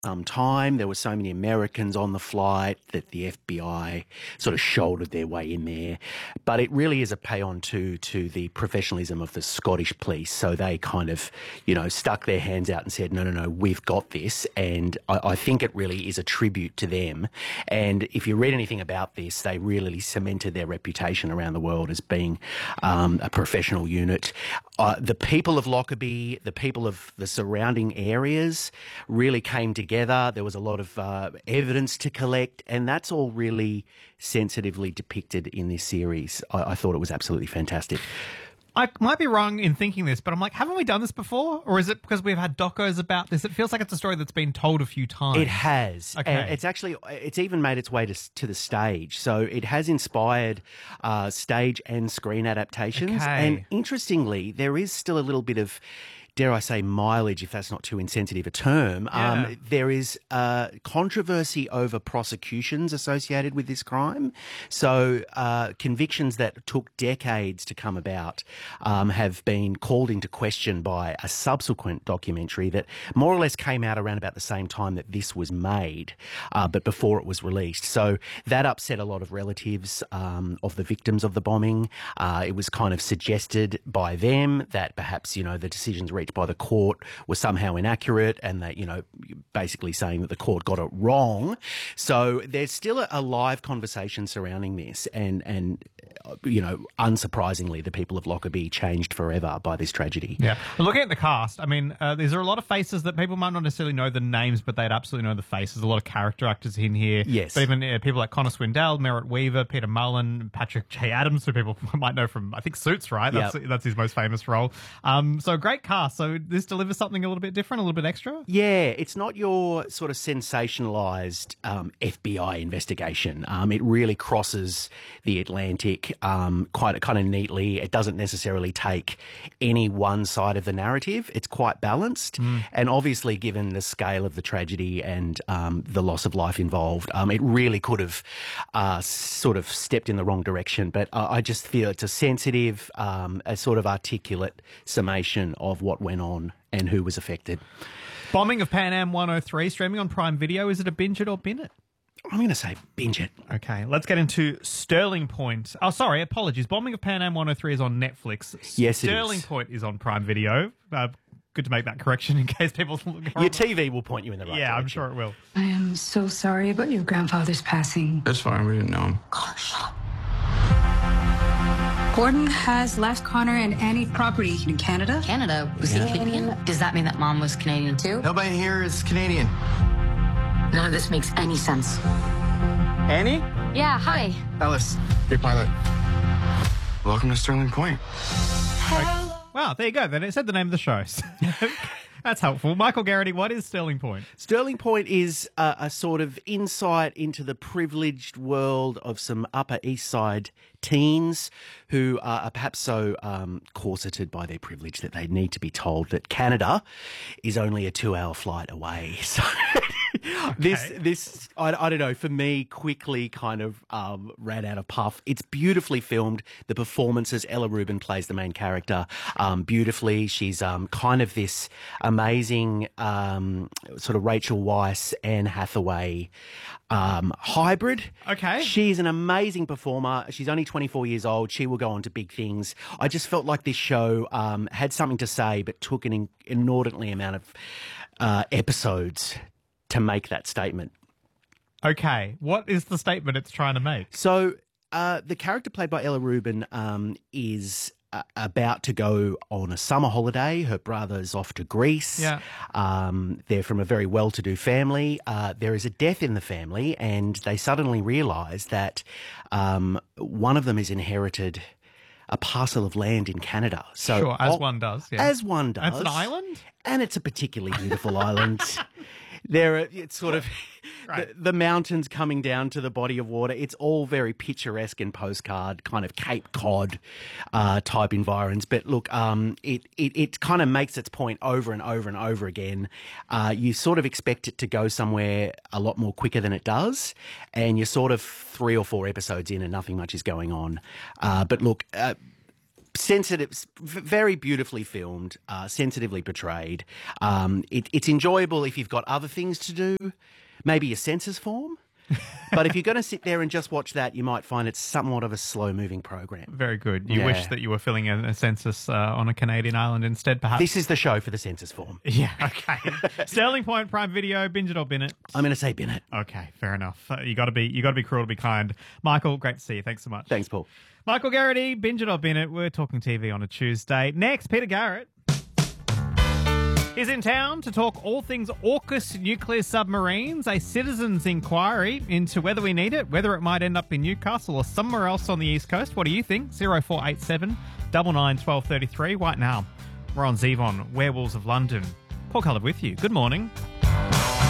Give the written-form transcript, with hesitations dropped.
time. There were so many Americans on the flight that the FBI sort of shouldered their way in there. But it really is a pay-on to the professionalism of the Scottish police. So they kind of, stuck their hands out and said, no, we've got this. And I think it really is a tribute to them. And if you read anything about this, they really cemented their reputation around the world as being a professional unit. The people of Lockerbie, the people of the surrounding areas really came together. There was a lot of evidence to collect, and that's all really sensitively depicted in this series. I thought it was absolutely fantastic. I might be wrong in thinking this, but I'm like, haven't we done this before? Or is it because we've had docos about this? It feels like it's a story that's been told a few times. It has. Okay. And it's even made its way to the stage. So it has inspired stage and screen adaptations. Okay. And interestingly, there is still a little bit of, dare I say, mileage, if that's not too insensitive a term. Yeah. There is controversy over prosecutions associated with this crime. So convictions that took decades to come about have been called into question by a subsequent documentary that more or less came out around about the same time that this was made, but before it was released. So that upset a lot of relatives of the victims of the bombing. It was kind of suggested by them that perhaps, the decisions reached by the court were somehow inaccurate, and that, basically saying that the court got it wrong. So there's still a live conversation surrounding this, and unsurprisingly, the people of Lockerbie changed forever by this tragedy. Yeah. But looking at the cast, I mean, there's a lot of faces that people might not necessarily know the names, but they'd absolutely know the faces. A lot of character actors in here. Yes. But even people like Connor Swindell, Merritt Weaver, Peter Mullen, Patrick J. Adams, who people might know from, I think, Suits, right? That's his most famous role. So a great cast. So this delivers something a little bit different, a little bit extra? Yeah, it's not your sort of sensationalised FBI investigation. It really crosses the Atlantic kind of neatly. It doesn't necessarily take any one side of the narrative. It's quite balanced. And obviously, given the scale of the tragedy and the loss of life involved, it really could have sort of stepped in the wrong direction. But I just feel it's a sensitive, a sort of articulate summation of what went on and who was affected. Bombing of Pan Am 103, streaming on Prime Video. Is it a binge it or bin it? I'm going to say binge it. Okay, let's get into Sterling Point. Oh, sorry, apologies. Bombing of Pan Am 103 is on Netflix. Yes, it is. Sterling Point is on Prime Video. Good to make that correction in case people... Your TV will point you in the right direction. Yeah, I'm sure it will. I am so sorry about your grandfather's passing. That's fine. We didn't know him. Connor, shut up. Gordon has left Connor and Annie property in Canada. Canada? Was he Canadian? Does that mean that Mom was Canadian too? Nobody here is Canadian. None of this makes any sense. Annie? Yeah, hi. Ellis, your pilot. Welcome to Sterling Point. Wow, there you go. Then it said the name of the show. That's helpful. Michael Garrity, what is Sterling Point? Sterling Point is a sort of insight into the privileged world of some Upper East Side teens who are perhaps so corseted by their privilege that they need to be told that Canada is only a 2-hour flight away. So this I don't know, for me, quickly kind of ran out of puff. It's beautifully filmed. The performances, Ella Rubin plays the main character beautifully. She's kind of this amazing sort of Rachel Weisz, Anne Hathaway hybrid. Okay. She's an amazing performer. She's only 24 years old. She will go on to big things. I just felt like this show had something to say, but took an inordinately amount of episodes to make that statement. Okay. What is the statement it's trying to make? So the character played by Ella Rubin is about to go on a summer holiday. Her brother's off to Greece. Yeah. They're from a very well-to-do family. There is a death in the family, and they suddenly realise that one of them has inherited a parcel of land in Canada. So, Sure, as one does. Yeah. As one does. It's an island? And it's a particularly beautiful island. It's sort of Right. the mountains coming down to the body of water. It's all very picturesque and postcard, kind of Cape Cod type environs. But look, it kind of makes its point over and over and over again. You sort of expect it to go somewhere a lot more quicker than it does, and you're sort of 3 or 4 episodes in and nothing much is going on. But look, sensitive, very beautifully filmed, sensitively portrayed. It's enjoyable if you've got other things to do, maybe a census form. But if you're going to sit there and just watch that, you might find it's somewhat of a slow-moving program. Very good. You wish that you were filling a census on a Canadian island instead, perhaps? This is the show for the census form. Yeah, okay. Sterling Point, Prime Video, binge it or bin it? I'm going to say bin it. Okay, fair enough. You got to be cruel to be kind. Michael, great to see you. Thanks so much. Thanks, Paul. Michael Garrity, binge it or bin it. We're talking TV on a Tuesday. Next, Peter Garrett is in town to talk all things AUKUS nuclear submarines, a citizen's inquiry into whether we need it, whether it might end up in Newcastle or somewhere else on the East Coast. What do you think? 0487 99 1233. Right now, we're on Zevon, Werewolves of London. Paul Coloured with you. Good morning.